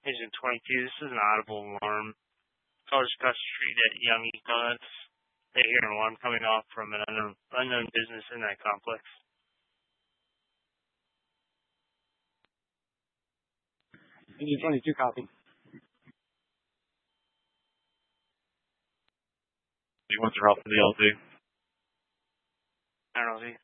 Agent 22, this is an audible alarm. Callers across the street at Young East Donuts. They hear an alarm coming off from an unknown business in that complex. Agent 22, copy. What's your help for the LZ? I don't know,